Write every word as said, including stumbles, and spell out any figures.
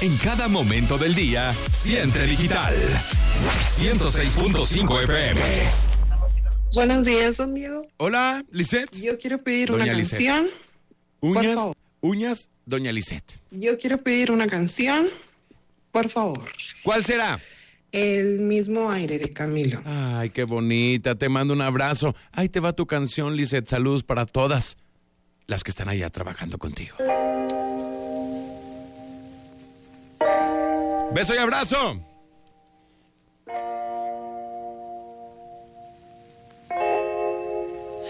En cada momento del día, siente digital. ciento seis punto cinco F M. Buenos días, don Diego. Hola, Lisette. Yo quiero pedir Doña una Lisette. canción. Por Uñas, favor. uñas, doña Lisette. Yo quiero pedir una canción, por favor. ¿Cuál será? El mismo aire de Camilo. Ay, qué bonita, te mando un abrazo. Ahí te va tu canción, Lisette. Saludos para todas las que están allá trabajando contigo. Beso y abrazo.